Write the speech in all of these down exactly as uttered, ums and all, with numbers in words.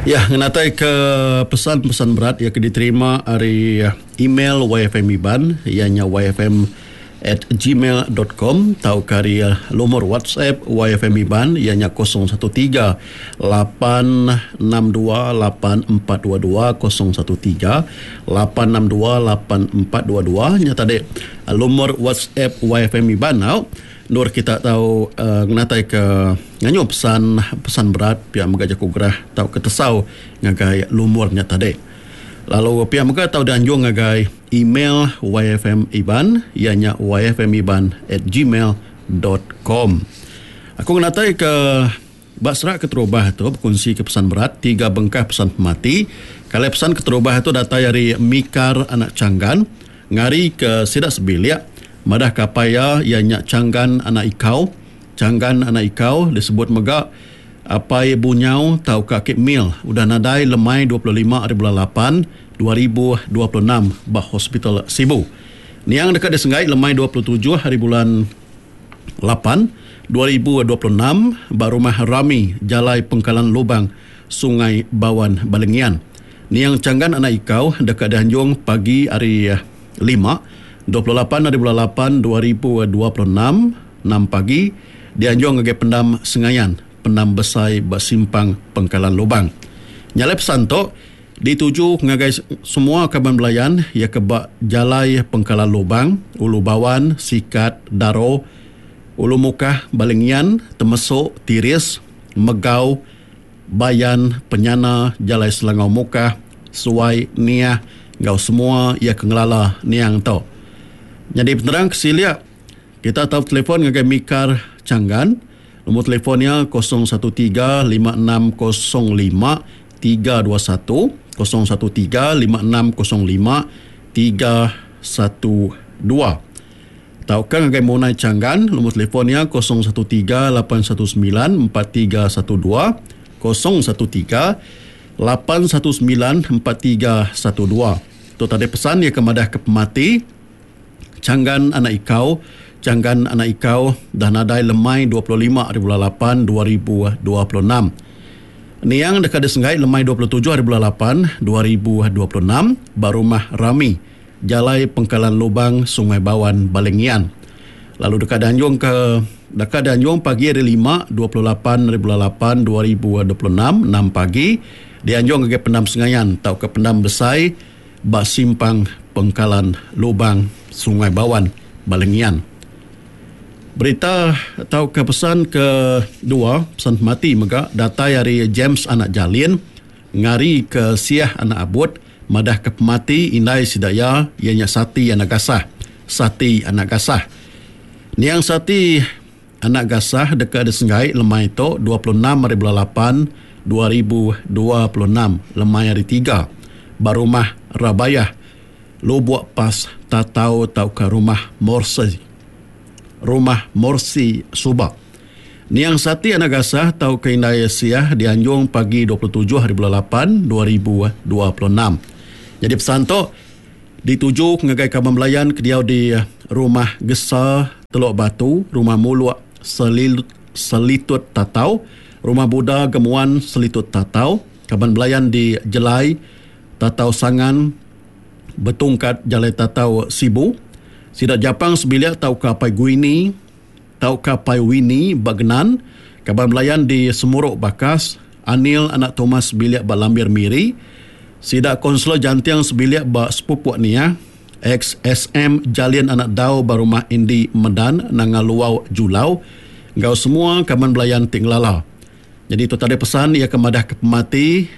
Ya, ngenatai ke pesan-pesan berat yang diterima dari email Y F M Iban, ianya y f m at gmail dot com, tau kari nomor WhatsApp Y F M Iban, ianya kosong satu tiga lapan enam dua lapan empat dua dua, kosong satu tiga lapan enam dua lapan empat dua dua. Nyata dek nomor WhatsApp Y F M Iban now. Nur kita tahu uh, ngatai ke nganyo pesan pesan berat pihak megajak kugrah tahu ketesau ngagai lumurnya tadi. Lalu pihak mega tahu danjung ngagai email Y F M Iban, ianya y f m iban at gmail dot com. Aku ngatai ke basra keterubah tu berkongsi ke pesan berat tiga bengkah pesan pemati. Kalau pesan keterubah itu data dari Mikar anak Canggan ngari ke sidak sebilik madah kapaya ianya Canggan anak ikau. Canggan anak ikau disebut megak apai bunyau tau kakit mil udah nadai lemai dua puluh lima hari bulan lapan dua ribu dua puluh enam bah hospital Sibu. Niang dekat disengai lemai dua puluh tujuh hari bulan lapan dua ribu dua puluh enam bah rumah Rami Jalai Pengkalan Lubang Sungai Bawan Balengian. Niang Canggan anak ikau dekat Danjung pagi hari lima dua puluh lapan hari bulan lapan dua ribu dua puluh enam enam pagi dianjung ngagai pendam Sengayan pendam besai basimpang Pengkalan Lubang. Nyalai pesan tu dituju ngagai semua kaban belayan ya kebak Jalai Pengkalan Lubang, Ulu Bawan, Sikat, Daro, Ulu Mukah, Balengian, Temesuk, Tiris, Megau, Bayan, Penyana, Jalai Selangau Mukah, Suai, Niah, ngau semua ya kengelala niang tu. Jadi penerang kesilia kita tahu telefon ngagai Mikar Canggan. Nombor telefonnya kosong satu tiga lima enam kosong lima tiga dua satu, kosong satu tiga lima enam kosong lima tiga satu dua. Tahukah ngagai Monai Canggan, nombor telefonnya kosong satu tiga lapan satu sembilan empat tiga satu dua, kosong satu tiga lapan satu sembilan empat tiga satu dua. Tu tadi pesan ya kemadah ke pemati Canggan anak ikau. Canggan anak ikau dah nadai lemai dua puluh lima hari bulan lapan dua ribu dua puluh enam. Niang dekat disengai lemai dua puluh tujuh hari bulan lapan dua ribu dua puluh enam barumah Rami Jalai Pengkalan Lubang Sungai Bawan Balengian. Lalu dekat Danjung ke dekat Danjung pagi hari lima dua puluh lapan hari bulan lapan dua ribu dua puluh enam enam pagi dianjung ke pendam Sengayan tau ke pendam Besai Bak Simpang Pengkalan Lubang Sungai Bawan Balengian. Berita atau ke pesan kedua, pesan mati mega data dari James anak Jalin ngari ke Siah anak Abud madah ke pemati indai sidaya ianya Sati anak Gasah. Sati anak Gasah. Niang Sati anak Gasah dekat disenggai lemai itu dua puluh enam hari bulan lapan dua ribu dua puluh enam lemai hari tiga barumah Rabayah Lubuk Pas tatau tau ke rumah Morsi rumah Morsi Subak. Niang Sati anak Gasah tau ke Indai Siah dianjung pagi dua puluh tujuh hari bulan lapan dua ribu dua puluh enam. Jadi pesan tu dituju ngagai kaban belayan ke dia di rumah Gesa Teluk Batu, rumah Muluk Selitut, Selitut Tatau, rumah Buddha Gemuan Selitut Tatau, kaban belayan di Jelai Tatau Sangan Betungkat Jalai Tatau Sibu. Sidak Japang sebiliak tau kapai Guini, tau kapai Wini Bagnan, kaban belayan di Semuruk Bakas, Anil anak Thomas sebiliak ba Lambir Miri, sidak Konselor Jantiang sebiliak ba Sepupuak Nia, ex S M Jalin anak Dau barumah Indi Medan, Nangaluau Julau, ngau semua kaban belayan Tinglala. Jadi itu tadi pesan ia kemadah ke pemati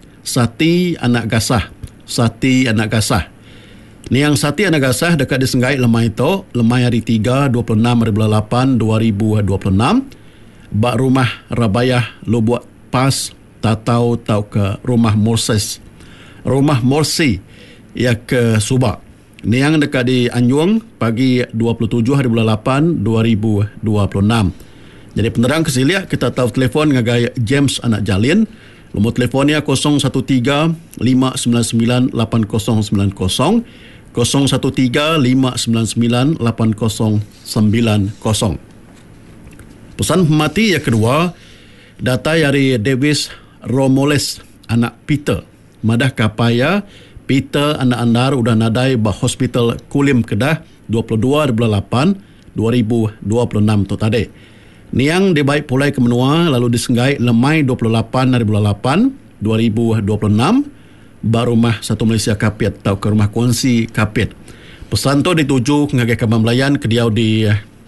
Sati anak Gasah, Sati anak Gasah. Niang Sati anak Gasah dekat disenggai lemai itu lemai hari tiga dua puluh enam hari bulan lapan dua ribu dua puluh enam bak rumah Rabayah Lubuk Pas tatau tau ke rumah Morses rumah Morsi ya ke Subak. Niang dekat di Anjung pagi dua puluh tujuh hari bulan lapan dua ribu dua puluh enam. Jadi penerang kesiliak kita tahu telefon ngagai James anak Jalin. Nombor telefonnya kosong satu tiga lima sembilan sembilan lapan kosong sembilan kosong, kosong satu tiga lima sembilan sembilan lapan kosong sembilan kosong. Pesan pemati yang kedua, data dari Davis Romoles anak Peter. Madah kapaya Peter anak andar udah nadai bah hospital Kulim Kedah dua puluh dua bulan lapan dua ribu dua puluh enam tu tadi. Niang dibaik pulai ke menua lalu disenggai lemai dua puluh lapan hari bulan lapan dua ribu dua puluh enam baru rumah satu Malaysia Kapit atau ke rumah kongsi Kapit. Pesan tu dituju ngagai Kaban Melayan ke diau di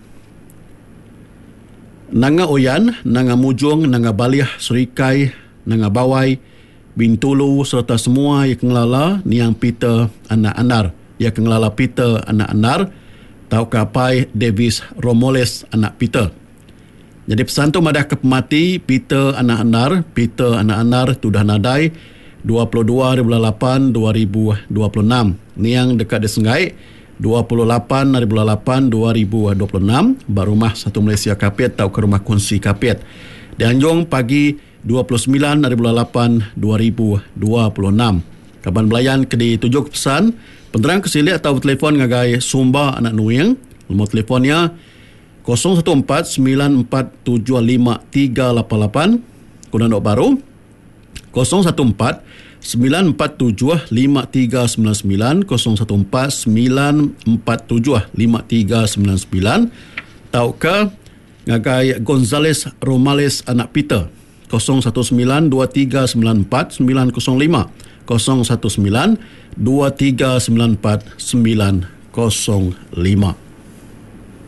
Nanga Oyan, Nanga Mujung, Nanga Baliah, Serikai, Nanga Bawai, Bintulu serta semua yang kengelala Niang Peter anak andar. Yang kengelala Peter anak andar tau kapai Davis Romoles anak Peter. Jadi pesan tu madah ke pemati Peter anak andar, Peter anak andar tu dah nadai dua puluh dua hari bulan lapan dua ribu dua puluh enam. Niang dekat Desenggai dua puluh lapan hari bulan lapan dua ribu dua puluh enam baru rumah satu Malaysia Kapit tau ke rumah kongsi Kapit. Di Anjong pagi dua puluh sembilan hari bulan lapan dua ribu dua puluh enam. Kaban Melayan ke ditujuk pesan penterang kesilik atau telefon ngagai Sumba anak Nuing. Nombor telefonnya kosong satu empat sembilan empat tujuh lima tiga lapan lapan. Kemudian nombor baru kosong satu empat sembilan empat tujuh lima tiga sembilan sembilan kosong satu empat sembilan empat tujuh lima tiga sembilan sembilan. Tau ke ngagai Gonzales Romales anak Peter kosong satu sembilan dua tiga sembilan empat sembilan kosong lima kosong satu sembilan dua tiga sembilan empat sembilan kosong lima.